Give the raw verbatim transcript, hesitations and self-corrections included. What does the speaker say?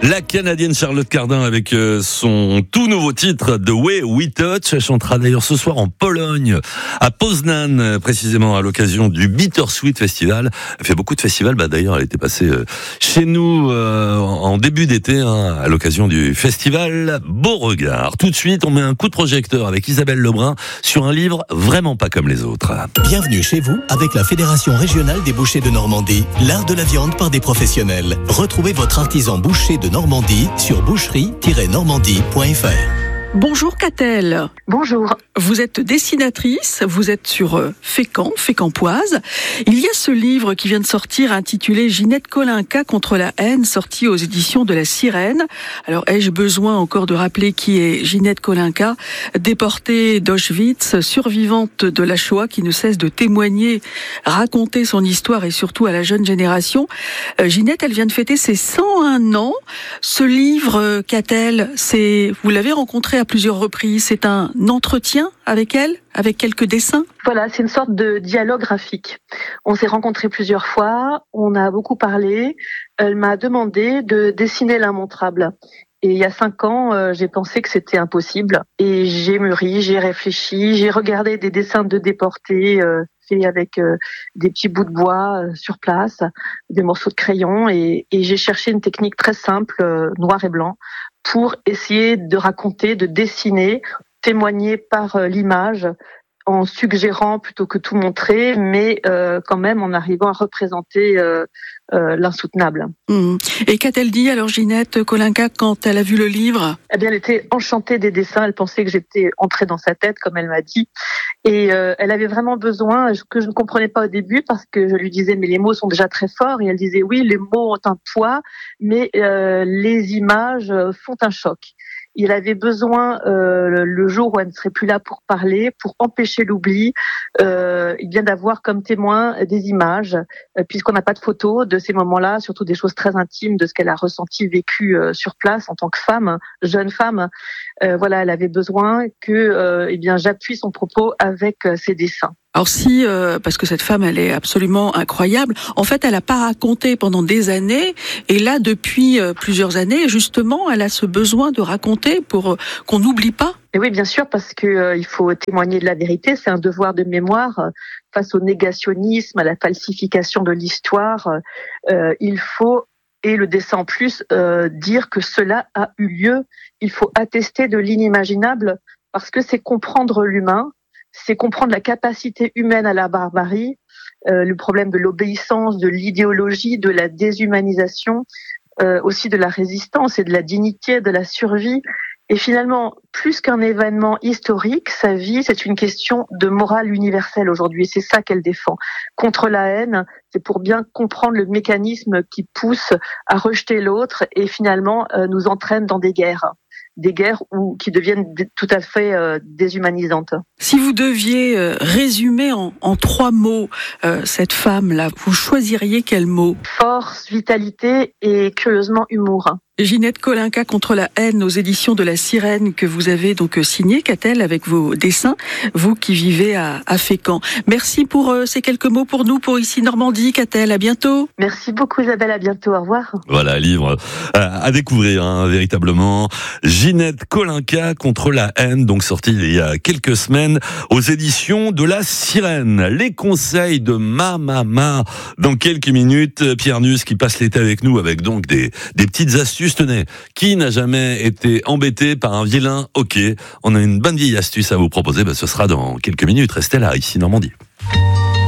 La Canadienne Charlotte Cardin avec euh, son tout nouveau titre The Way We Touch. Elle chantera d'ailleurs ce soir en Pologne, à Poznan, euh, précisément à l'occasion du Bittersweet Festival. Elle fait beaucoup de festivals. Bah, d'ailleurs, elle était passée euh, chez nous euh, en début d'été, hein, à l'occasion du festival Beauregard. Tout de suite, on met un coup de projecteur avec Isabelle Lebrun sur un livre vraiment pas comme les autres. Bienvenue chez vous avec la Fédération régionale des bouchers de Normandie. L'art de la viande par des professionnels. Retrouvez votre artisan boucher de Normandie sur boucherie tiret normandie point f r. Bonjour Catel. Bonjour. Vous êtes dessinatrice, vous êtes sur Fécamp, Fécampoise. Il y a ce livre qui vient de sortir intitulé Ginette Kolinka contre la haine, sorti aux éditions de La Sirène. Alors ai-je besoin encore de rappeler qui est Ginette Kolinka, déportée d'Auschwitz, survivante de la Shoah qui ne cesse de témoigner, raconter son histoire et surtout à la jeune génération. Euh, Ginette, elle vient de fêter ses cent un ans. Ce livre, Catel, c'est, vous l'avez rencontré à plusieurs reprises, c'est un entretien avec elle, avec quelques dessins? Voilà, c'est une sorte de dialogue graphique. On s'est rencontrés plusieurs fois, on a beaucoup parlé. Elle m'a demandé de dessiner l'immontrable. Et il y a cinq ans, euh, j'ai pensé que c'était impossible. Et j'ai mûri, j'ai réfléchi, j'ai regardé des dessins de déportés euh, faits avec euh, des petits bouts de bois euh, sur place, des morceaux de crayon. Et, et j'ai cherché une technique très simple, euh, noir et blanc, pour essayer de raconter, de dessiner, témoigner par euh, l'image, en suggérant plutôt que tout montrer, mais euh, quand même en arrivant à représenter euh, euh, l'insoutenable. Mmh. Et qu'a-t-elle dit alors Ginette Kolinka quand elle a vu le livre? Eh bien, elle était enchantée des dessins, elle pensait que j'étais entrée dans sa tête, comme elle m'a dit, et euh, elle avait vraiment besoin, que je ne comprenais pas au début, parce que je lui disais, mais les mots sont déjà très forts, et elle disait, oui, les mots ont un poids, mais euh, les images font un choc. Il avait besoin, euh, le jour où elle ne serait plus là pour parler, pour empêcher l'oubli, euh, il vient d'avoir comme témoin des images, euh, puisqu'on n'a pas de photos de ces moments-là, surtout des choses très intimes de ce qu'elle a ressenti, vécu euh, sur place en tant que femme, jeune femme. Euh, voilà, elle avait besoin que, euh, eh bien, j'appuie son propos avec euh, ses dessins. Alors si, euh, parce que cette femme, elle est absolument incroyable, en fait, elle n'a pas raconté pendant des années, et là, depuis euh, plusieurs années, justement, elle a ce besoin de raconter pour euh, qu'on n'oublie pas. Et oui, bien sûr, parce que euh, il faut témoigner de la vérité, c'est un devoir de mémoire euh, face au négationnisme, à la falsification de l'histoire. Euh, il faut, et le dessin en plus, euh, dire que cela a eu lieu. Il faut attester de l'inimaginable, parce que c'est comprendre l'humain, c'est comprendre la capacité humaine à la barbarie, euh, le problème de l'obéissance, de l'idéologie, de la déshumanisation, euh, aussi de la résistance et de la dignité, de la survie. Et finalement, plus qu'un événement historique, sa vie, c'est une question de morale universelle aujourd'hui. C'est ça qu'elle défend. Contre la haine, c'est pour bien comprendre le mécanisme qui pousse à rejeter l'autre et finalement euh, nous entraîne dans des guerres. Des guerres où, qui deviennent tout à fait euh, déshumanisantes. Si vous deviez euh, résumer en, en trois mots euh, cette femme-là, vous choisiriez quel mot? Force, vitalité et curieusement humour. Ginette Kolinka contre la haine aux éditions de La Sirène que vous avez donc signé, Catel, avec vos dessins, vous qui vivez à, à Fécamp. Merci pour euh, ces quelques mots pour nous, pour ici Normandie, Catel, à bientôt. Merci beaucoup Isabelle, à bientôt, au revoir. Voilà, livre à, à découvrir, hein, véritablement. Ginette Kolinka contre la haine, donc sorti il y a quelques semaines aux éditions de La Sirène. Les conseils de ma maman dans quelques minutes. Pierre Nus qui passe l'été avec nous avec donc des, des petites astuces. Tenez, qui n'a jamais été embêté par un vilain hoquet? On a une bonne vieille astuce à vous proposer, ben ce sera dans quelques minutes. Restez là, ici Normandie.